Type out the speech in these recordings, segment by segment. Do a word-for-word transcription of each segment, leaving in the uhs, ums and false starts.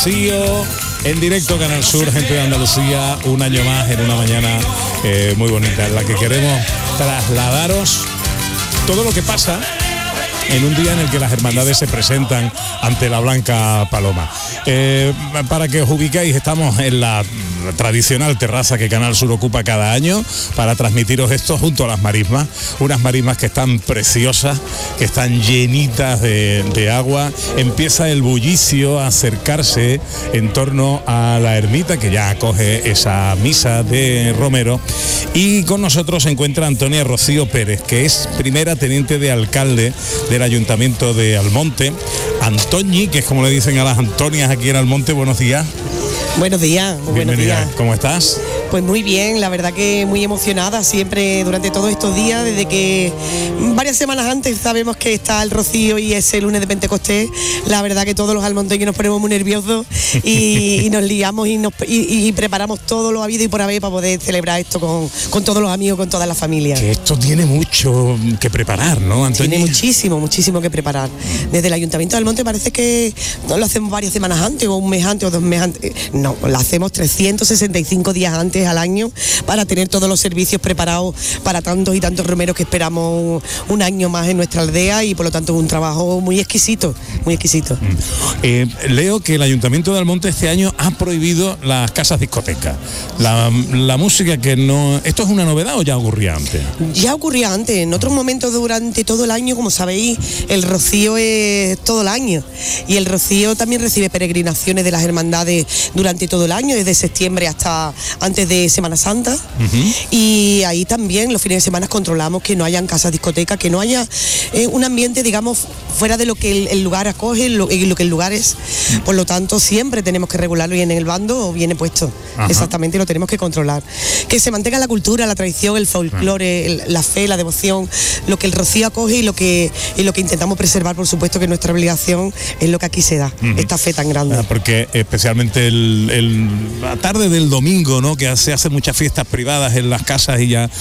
Rocío, en directo Canal Sur, gente de Andalucía, un año más en una mañana eh, muy bonita, en la que queremos trasladaros todo lo que pasa en un día en el que las hermandades se presentan ante la Blanca Paloma. Eh, para que os ubiquéis, estamos en la tradicional terraza que Canal Sur ocupa cada año para transmitiros esto junto a las marismas, unas marismas que están preciosas, que están llenitas de, de agua. Empieza el bullicio a acercarse en torno a la ermita que ya acoge esa misa de Romero, y con nosotros se encuentra Antonia Rocío Pérez, que es primera teniente de alcalde del Ayuntamiento de Almonte. Antoñi, que es como le dicen a las Antonias aquí en Almonte, buenos días. Buenos días, muy buenos días. ¿Cómo estás? Pues muy bien, la verdad que muy emocionada siempre durante todos estos días, desde que varias semanas antes sabemos que está el Rocío y es el lunes de Pentecostés. La verdad que todos los almonteños nos ponemos muy nerviosos y, y nos liamos y, nos, y, y preparamos todo lo habido y por haber para poder celebrar esto con, con todos los amigos, con toda la familia. Que esto tiene mucho que preparar, ¿no, Antonio? Tiene muchísimo, muchísimo que preparar. Desde el Ayuntamiento de Almonte parece que no lo hacemos varias semanas antes o un mes antes o dos meses antes. No, lo hacemos trescientos sesenta y cinco días antes al año para tener todos los servicios preparados para tantos y tantos romeros que esperamos un año más en nuestra aldea, y por lo tanto es un trabajo muy exquisito, muy exquisito. Eh, leo que el Ayuntamiento de Almonte este año ha prohibido las casas discotecas. La, la música que no... ¿Esto es una novedad o ya ocurría antes? Ya ocurría antes. En otros momentos durante todo el año, como sabéis, el Rocío es todo el año. Y el Rocío también recibe peregrinaciones de las hermandades durante todo el año, desde septiembre hasta antes de Semana Santa. Uh-huh. Y ahí también los fines de semana controlamos que no hayan casas discotecas, que no haya eh, un ambiente, digamos, fuera de lo que el, el lugar acoge, lo, lo que el lugar es. Por lo tanto, siempre tenemos que regularlo bien en el bando o viene puesto. Ajá. Exactamente, lo tenemos que controlar. Que se mantenga la cultura, la tradición, el folclore, el, la fe, la devoción, lo que el Rocío acoge y lo que y lo que intentamos preservar, por supuesto, que nuestra obligación es lo que aquí se da, uh-huh. esta fe tan grande. Ah, porque especialmente el, el, la tarde del domingo, ¿no?, que se hacen muchas fiestas privadas en las casas y ya,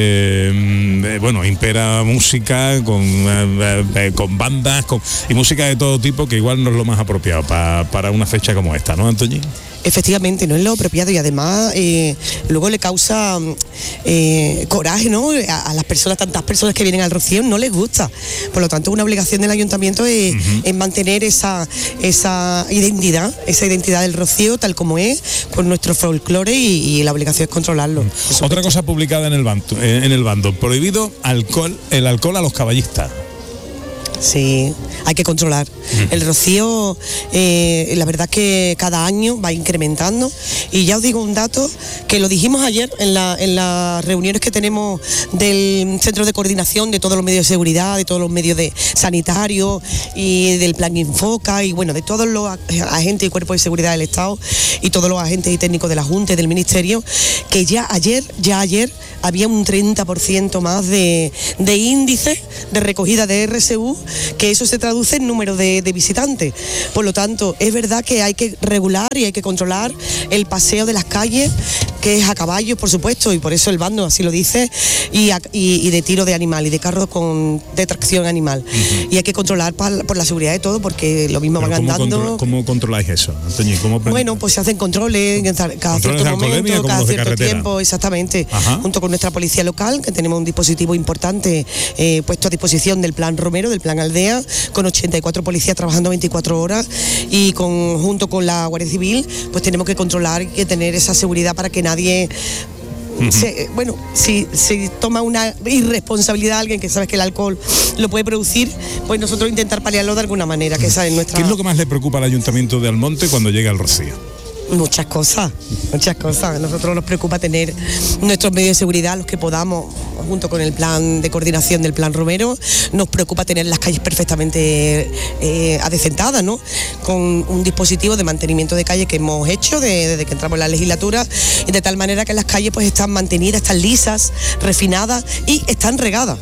eh, bueno, impera música con, eh, eh, con bandas con, y música de todo tipo, que igual no es lo más apropiado pa, para una fecha como esta, ¿no, Antoñín? Efectivamente, no es lo apropiado, y además eh, luego le causa eh, coraje, ¿no?, a, a las personas, tantas personas que vienen al Rocío no les gusta. Por lo tanto, una obligación del Ayuntamiento es, uh-huh. es mantener esa, esa identidad, esa identidad del Rocío tal como es, con nuestro folclore, y, y la obligación es controlarlo. Uh-huh. Otra cosa publicada en el bando, eh, en el bando, prohibido alcohol, el alcohol a los caballistas. Sí, hay que controlar. El Rocío, eh, la verdad que cada año va incrementando, y ya os digo un dato que lo dijimos ayer en, la, en las reuniones que tenemos del Centro de Coordinación de todos los medios de seguridad, de todos los medios de sanitarios y del Plan Infoca, y bueno, de todos los agentes y cuerpos de seguridad del Estado y todos los agentes y técnicos de la Junta y del Ministerio, que ya ayer, ya ayer había un treinta por ciento más de, de índice de recogida de R S U, que eso se traduce en número de, de visitantes. Por lo tanto, es verdad que hay que regular y hay que controlar el paseo de las calles, que es a caballo, por supuesto, y por eso el bando así lo dice, y, a, y, y de tiro de animal y de carros con de tracción animal. Uh-huh. Y hay que controlar pa, por la seguridad de todo, porque lo mismo van ¿cómo andando. Contro- ¿Cómo controláis eso, Antoñi? ¿Cómo pre- bueno, pues se hacen controles cada cierto momento, cada cierto tiempo, exactamente. Ajá. Junto con nuestra policía local, que tenemos un dispositivo importante eh, puesto a disposición del Plan Romero, del Plan Aldea, con ochenta y cuatro policías trabajando veinticuatro horas, y con, junto con la Guardia Civil, pues tenemos que controlar y que tener esa seguridad para que nadie... Uh-huh. Se, bueno, si, si toma una irresponsabilidad alguien que sabe que el alcohol lo puede producir, pues nosotros intentar paliarlo de alguna manera, que esa es nuestra... ¿Qué es lo que más le preocupa al Ayuntamiento de Almonte cuando llega el Rocío? Muchas cosas, muchas cosas. A nosotros nos preocupa tener nuestros medios de seguridad, los que podamos, junto con el plan de coordinación del Plan Romero. Nos preocupa tener las calles perfectamente eh, adecentadas, ¿no?, con un dispositivo de mantenimiento de calle que hemos hecho de, desde que entramos en la legislatura, y de tal manera que las calles pues están mantenidas, están lisas, refinadas y están regadas.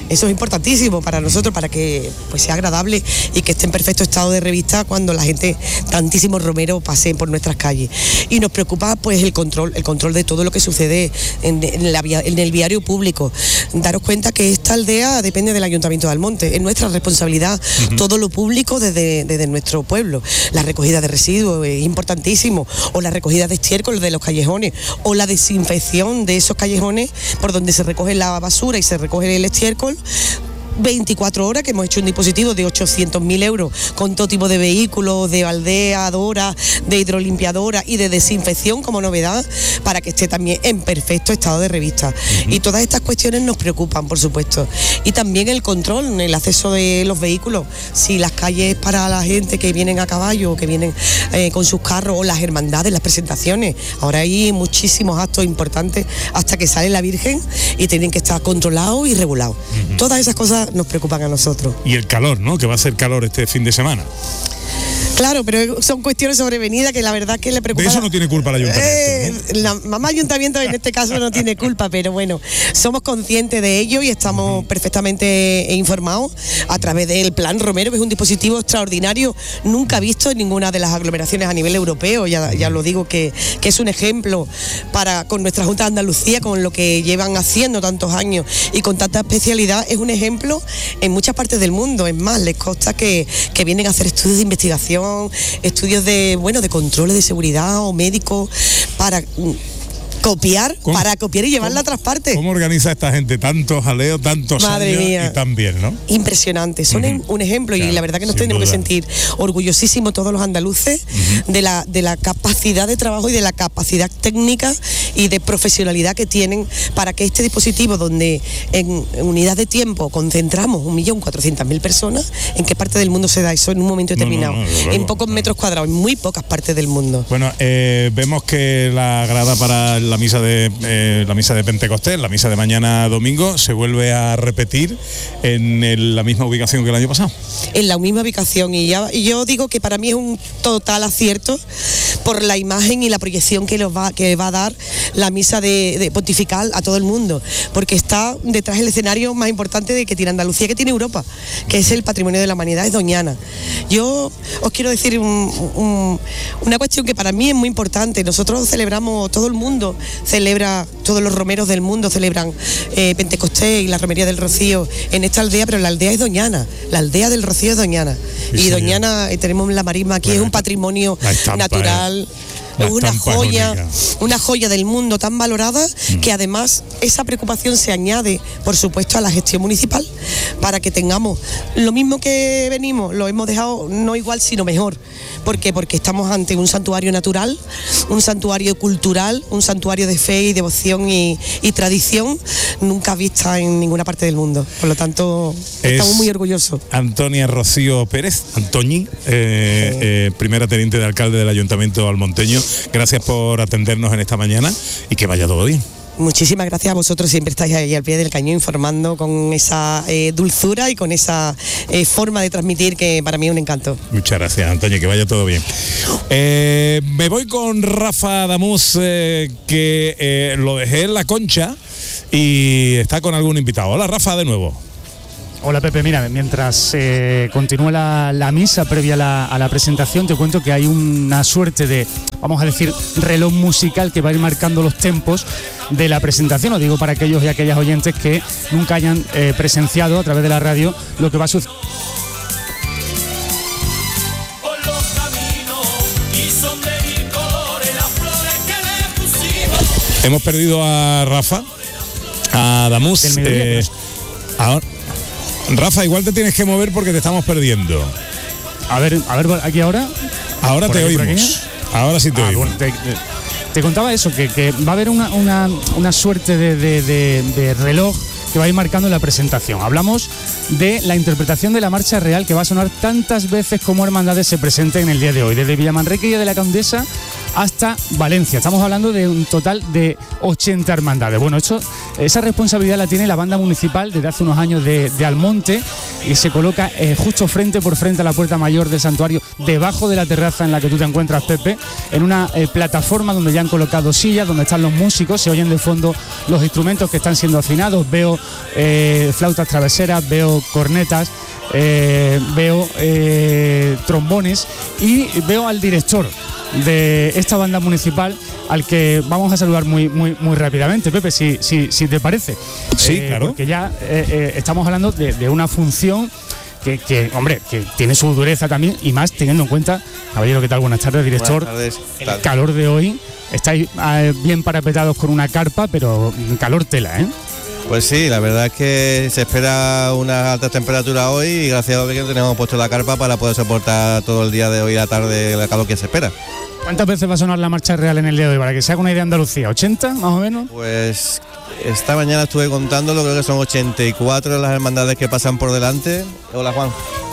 Eso es importantísimo para nosotros, para que pues sea agradable y que esté en perfecto estado de revista cuando la gente, tantísimos romeros, pasen por nuestras calles. Y nos preocupa pues el control, el control de todo lo que sucede en, en, la vía, en el viario público. Daros cuenta que esta aldea depende del Ayuntamiento de Almonte, es nuestra responsabilidad, uh-huh. todo lo público desde, desde nuestro pueblo. La recogida de residuos es importantísimo, o la recogida de estiércol de los callejones, o la desinfección de esos callejones por donde se recoge la basura y se recoge el estiércol. veinticuatro horas, que hemos hecho un dispositivo de ochocientos mil euros con todo tipo de vehículos, de baldeadora, de hidrolimpiadora y de desinfección como novedad, para que esté también en perfecto estado de revista. Uh-huh. Y todas estas cuestiones nos preocupan, por supuesto. Y también el control, el acceso de los vehículos, si las calles para la gente que vienen a caballo, que vienen eh, con sus carros, o las hermandades, las presentaciones. Ahora hay muchísimos actos importantes hasta que sale la Virgen y tienen que estar controlados y regulados. Uh-huh. Todas esas cosas nos preocupan a nosotros. Y el calor, ¿no? Que va a ser calor este fin de semana. Claro, pero son cuestiones sobrevenidas que la verdad que le preocupa. De eso no tiene culpa el ayuntamiento, eh, ¿no? La mamá ayuntamiento en este caso no tiene culpa, pero bueno, somos conscientes de ello y estamos uh-huh. perfectamente informados a través del Plan Romero, que es un dispositivo extraordinario, nunca visto en ninguna de las aglomeraciones a nivel europeo. Ya, ya lo digo, que, que es un ejemplo para con nuestra Junta de Andalucía, con lo que llevan haciendo tantos años y con tanta especialidad. Es un ejemplo en muchas partes del mundo. Es más, les consta que, que vienen a hacer estudios de investigación, estudios de, bueno, de controles de seguridad o médicos para copiar, ¿Cómo? para copiar y llevarla a otras partes. ¿Cómo organiza esta gente tantos jaleos, tantos Madre años mía. y tan bien, ¿no? Impresionante, son uh-huh. un ejemplo, claro, y la verdad que nos tenemos duda. que sentir orgullosísimos todos los andaluces uh-huh. de la de la capacidad de trabajo y de la capacidad técnica y de profesionalidad que tienen para que este dispositivo, donde en unidad de tiempo concentramos un millón cuatrocientas mil personas, ¿en qué parte del mundo se da eso en un momento determinado? No, no, no, luego, en pocos no. metros cuadrados, en muy pocas partes del mundo. Bueno, eh, vemos que la grada para la misa de eh, la misa de Pentecostés, la misa de mañana domingo, se vuelve a repetir en el, la misma ubicación que el año pasado. En la misma ubicación, y, ya, y yo digo que para mí es un total acierto por la imagen y la proyección que, los va, que va a dar la misa de, de pontifical a todo el mundo, porque está detrás del escenario más importante de que tiene Andalucía, que tiene Europa, que es el patrimonio de la humanidad, es Doñana. Yo os quiero decir un, un, una cuestión que para mí es muy importante. Nosotros celebramos, todo el mundo celebra, todos los romeros del mundo celebran eh, Pentecostés y la romería del Rocío en esta aldea, pero la aldea es Doñana, la aldea del Rocío es Doñana. Sí, y sí. Doñana, eh, tenemos la marisma aquí, bueno, es un patrimonio natural. Es una joya, una joya del mundo tan valorada mm. que además esa preocupación se añade, por supuesto, a la gestión municipal para que tengamos lo mismo que venimos, lo hemos dejado no igual sino mejor. ¿Por qué? Porque estamos ante un santuario natural, un santuario cultural, un santuario de fe y devoción y, y tradición nunca vista en ninguna parte del mundo. Por lo tanto, es estamos muy orgullosos. Antonia Rocío Pérez, Antoñi, eh, sí. eh, primera teniente de alcalde del Ayuntamiento almonteño. Gracias por atendernos en esta mañana y que vaya todo bien. Muchísimas gracias a vosotros, siempre estáis ahí al pie del cañón informando con esa eh, dulzura y con esa eh, forma de transmitir que para mí es un encanto. Muchas gracias, Antonio, que vaya todo bien. Eh, me voy con Rafa Adamuz, eh, que eh, lo dejé en la Concha y está con algún invitado. Hola, Rafa, de nuevo. Hola Pepe, mira, mientras eh, continúa la, la misa previa a la, a la presentación, te cuento que hay una suerte de, vamos a decir, reloj musical que va a ir marcando los tempos de la presentación. Os digo para aquellos y aquellas oyentes que nunca hayan eh, presenciado a través de la radio lo que va a suceder. Hemos perdido a Rafa, a Adamuz. Eh, ahora, Rafa, igual te tienes que mover porque te estamos perdiendo. A ver, a ver, aquí ahora. Ahora te aquí, oímos. Ahora sí te ah, oímos. Bueno, te, te contaba eso, que, que va a haber una, una, una suerte de, de, de, de reloj que va a ir marcando la presentación. Hablamos de la interpretación de la Marcha Real, que va a sonar tantas veces como hermandades se presenten en el día de hoy. Desde Villamanrique y de la Condesa hasta Valencia. Estamos hablando de un total de ochenta hermandades. Bueno, esto, esa responsabilidad la tiene la banda municipal desde hace unos años de, de Almonte, y se coloca eh, justo frente por frente a la puerta mayor del santuario, debajo de la terraza en la que tú te encuentras, Pepe, en una eh, plataforma donde ya han colocado sillas, donde están los músicos, se oyen de fondo los instrumentos que están siendo afinados, veo eh, flautas traveseras, veo cornetas, eh, veo eh, trombones, y veo al director de esta banda municipal, al que vamos a saludar muy muy muy rápidamente, Pepe, si, si, si te parece. Sí, eh, claro. Porque ya eh, eh, estamos hablando de, de una función que, que, hombre, que tiene su dureza también, y más teniendo en cuenta, caballero, ¿qué tal? Buenas tardes, director. Buenas tardes. El Tal. calor de hoy, estáis eh, bien parapetados con una carpa, pero calor tela, ¿eh? Pues sí, la verdad es que se espera una alta temperatura hoy, y gracias a Dios que tenemos puesto la carpa para poder soportar todo el día de hoy y la tarde el calor que se espera. ¿Cuántas veces va a sonar la marcha real en el día de hoy? Para que se haga una idea, Andalucía, ¿ochenta más o menos? Pues esta mañana estuve contándolo, creo que son ochenta y cuatro las hermandades que pasan por delante. Hola, Juan.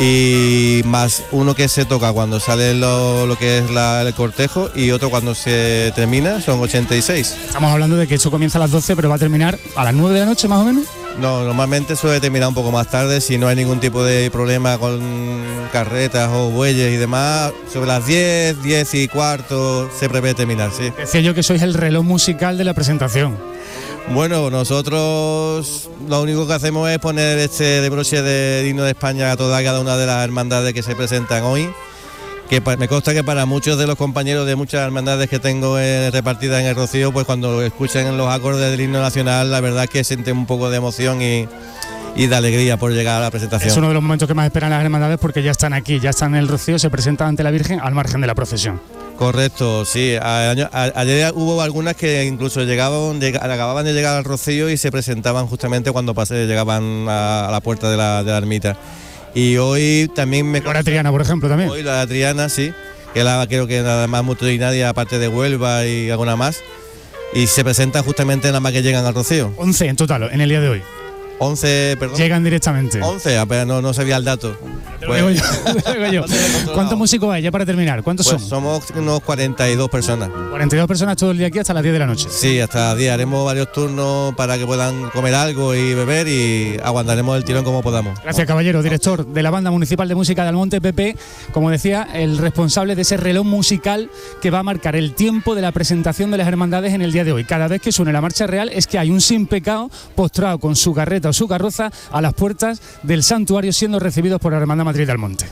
Y más uno que se toca cuando sale lo, lo que es la, el cortejo, y otro cuando se termina, son ochenta y seis. Estamos hablando de que esto comienza a las doce, pero va a terminar a las nueve de la noche más o menos. No, normalmente suele terminar un poco más tarde, si no hay ningún tipo de problema con carretas o bueyes y demás. Sobre las diez, diez y cuarto se prevé terminar, sí. Decía yo que sois el reloj musical de la presentación. Bueno, nosotros lo único que hacemos es poner este de broche de himno de España a toda cada una de las hermandades que se presentan hoy, que me consta que para muchos de los compañeros de muchas hermandades que tengo eh, repartidas en el Rocío, pues cuando escuchan los acordes del himno nacional, la verdad es que sienten un poco de emoción y, y de alegría por llegar a la presentación. Es uno de los momentos que más esperan las hermandades, porque ya están aquí, ya están en el Rocío, se presentan ante la Virgen al margen de la procesión. Correcto, sí. A, a, ayer hubo algunas que incluso llegaban, lleg, acababan de llegar al Rocío y se presentaban justamente cuando pase, llegaban a, a la puerta de la, de la ermita. Y hoy también me... La Triana, por ejemplo, también. Hoy la Triana, sí, que la creo que nada más multitudinaria, aparte de Huelva y alguna más. Y se presentan justamente nada más que llegan al Rocío. once en total, en el día de hoy. once, perdón. Llegan directamente. once, apenas no, no sabía el dato. Te lo digo yo, te lo digo yo. ¿Cuántos músicos hay ya para terminar? ¿Cuántos Pues son? somos unos cuarenta y dos personas. cuarenta y dos personas todo el día aquí hasta las diez de la noche. Sí, hasta las diez. Haremos varios turnos para que puedan comer algo y beber, y aguantaremos el tirón como podamos. Gracias, caballero. Director de la Banda Municipal de Música de Almonte, Pepe, como decía, el responsable de ese reloj musical que va a marcar el tiempo de la presentación de las hermandades en el día de hoy. Cada vez que suene la marcha real es que hay un sin pecado postrado con su carreta o su carroza a las puertas del santuario, siendo recibidos por la Hermandad Matriz de Almonte.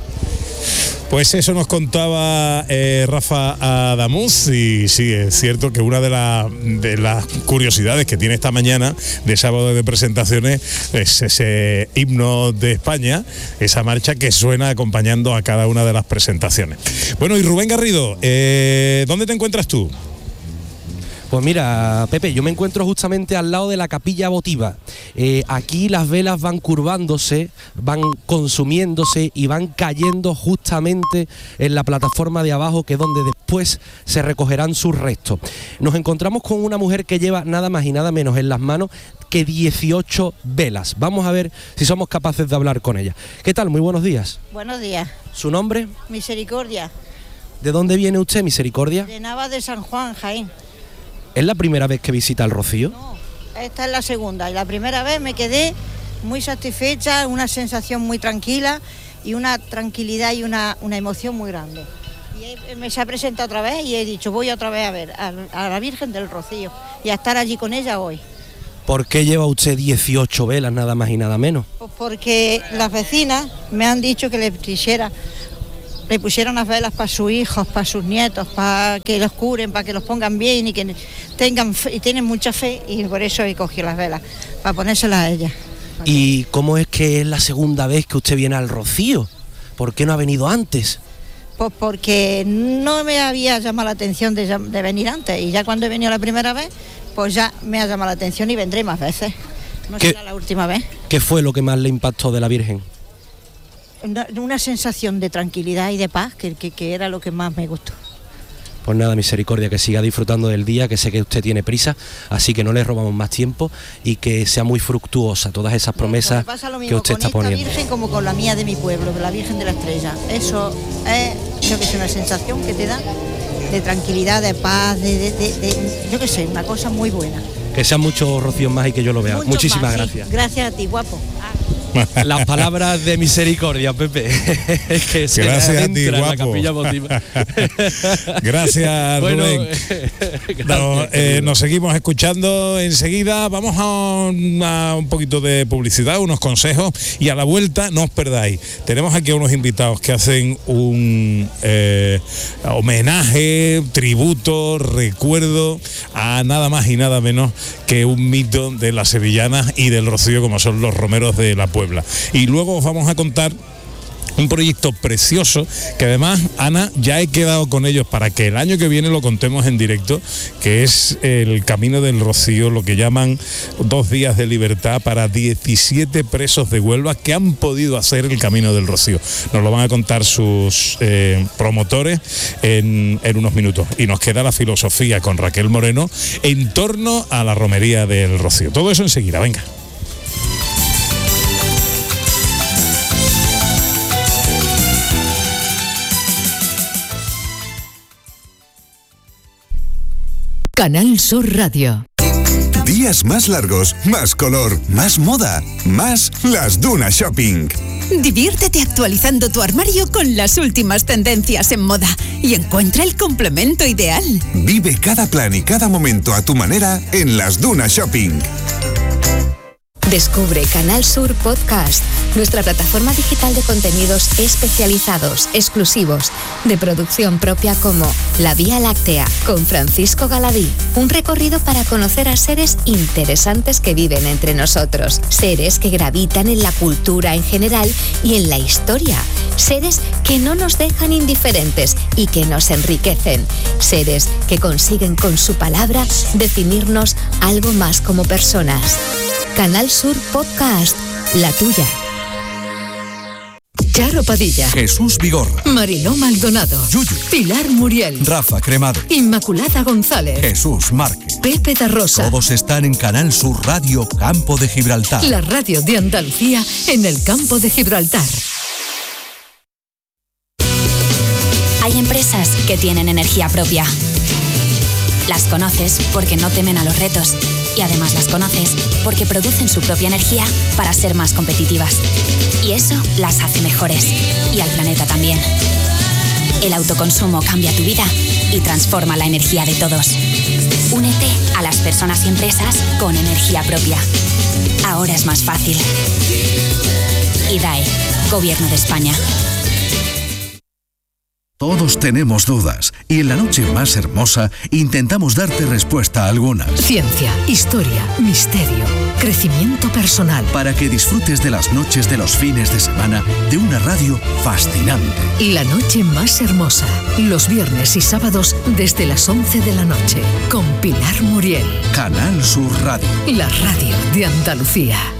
Pues eso nos contaba eh, Rafa Adamuz, y sí, es cierto que una de, la, de las curiosidades que tiene esta mañana de sábado de presentaciones es ese himno de España, esa marcha que suena acompañando a cada una de las presentaciones. Bueno, y Rubén Garrido, eh, ¿dónde te encuentras tú? Pues mira, Pepe, yo me encuentro justamente al lado de la capilla votiva. Eh, aquí las velas van curvándose, van consumiéndose y van cayendo justamente en la plataforma de abajo, que es donde después se recogerán sus restos. Nos encontramos con una mujer que lleva nada más y nada menos en las manos que dieciocho velas. Vamos a ver si somos capaces de hablar con ella. ¿Qué tal? Muy buenos días. Buenos días. ¿Su nombre? Misericordia. ¿De dónde viene usted, Misericordia? De Navas de San Juan, Jaén. ¿Es la primera vez que visita el Rocío? No, esta es la segunda. Y la primera vez me quedé muy satisfecha, una sensación muy tranquila y una tranquilidad y una, una emoción muy grande. Y me se ha presentado otra vez y he dicho, voy otra vez a ver a, a la Virgen del Rocío y a estar allí con ella hoy. ¿Por qué lleva usted dieciocho velas, nada más y nada menos? Pues porque las vecinas me han dicho que le pusiera, le pusieran las velas para sus hijos, para sus nietos, para que los curen, para que los pongan bien y que tengan fe, y tienen mucha fe, y por eso he cogido las velas, para ponérselas a ellas. ¿Y cómo es que es la segunda vez que usted viene al Rocío? ¿Por qué no ha venido antes? Pues porque no me había llamado la atención de, de venir antes, y ya cuando he venido la primera vez, pues ya me ha llamado la atención y vendré más veces. No será la última vez. ¿Qué fue lo que más le impactó de la Virgen? Una, una sensación de tranquilidad y de paz, que, que, que era lo que más me gustó. Pues nada, Misericordia, que siga disfrutando del día, que sé que usted tiene prisa, así que no le robamos más tiempo y que sea muy fructuosa todas esas promesas pues pasa lo mismo que usted con está esta poniendo. Virgen como con la mía de mi pueblo, de la Virgen de la Estrella. Eso es, creo que es una sensación que te da de tranquilidad, de paz, de, de, de, de yo qué sé, una cosa muy buena. Que sean muchos rocíos más y que yo lo vea. Mucho Muchísimas más, gracias. Sí. Gracias a ti, guapo. Las palabras de misericordia, Pepe. Que se gracias a ti, en la guapo. capilla votiva. Gracias, bueno, Rubén. gracias, No, eh, nos seguimos escuchando enseguida. Vamos a, a un poquito de publicidad, unos consejos, y a la vuelta no os perdáis. Tenemos aquí a unos invitados que hacen un eh, homenaje, tributo, recuerdo a nada más y nada menos que un mito de las sevillanas y del Rocío, como son los romeros de la Puebla. Y luego os vamos a contar un proyecto precioso que además, Ana, ya he quedado con ellos para que el año que viene lo contemos en directo, que es el Camino del Rocío, lo que llaman dos días de libertad para diecisiete presos de Huelva que han podido hacer el Camino del Rocío. Nos lo van a contar sus eh, promotores en, en unos minutos. Y nos queda la filosofía con Raquel Moreno en torno a la romería del Rocío. Todo eso enseguida, venga. Canal Sur Radio. Días más largos, más color, más moda, más Las Dunas Shopping. Diviértete actualizando tu armario con las últimas tendencias en moda y encuentra el complemento ideal. Vive cada plan y cada momento a tu manera en Las Dunas Shopping. Descubre Canal Sur Podcast, nuestra plataforma digital de contenidos especializados, exclusivos, de producción propia como La Vía Láctea, con Francisco Galadí. Un recorrido para conocer a seres interesantes que viven entre nosotros. Seres que gravitan en la cultura en general y en la historia. Seres que no nos dejan indiferentes y que nos enriquecen. Seres que consiguen con su palabra definirnos algo más como personas. Canal Sur Podcast, la tuya. Charo Padilla, Jesús Vigorra, Mariló Maldonado, Yuyu, Pilar Muriel, Rafa Cremado, Inmaculada González, Jesús Márquez, Pepe da Rosa. Todos están en Canal Sur Radio Campo de Gibraltar. La radio de Andalucía en el Campo de Gibraltar. Hay empresas que tienen energía propia. Las conoces porque no temen a los retos. Y además las conoces porque producen su propia energía para ser más competitivas. Y eso las hace mejores. Y al planeta también. El autoconsumo cambia tu vida y transforma la energía de todos. Únete a las personas y empresas con energía propia. Ahora es más fácil. I D A E, Gobierno de España. Todos tenemos dudas y en la noche más hermosa intentamos darte respuesta a algunas. Ciencia, historia, misterio, crecimiento personal. Para que disfrutes de las noches de los fines de semana de una radio fascinante. La noche más hermosa, los viernes y sábados desde las once de la noche, con Pilar Muriel. Canal Sur Radio. La radio de Andalucía.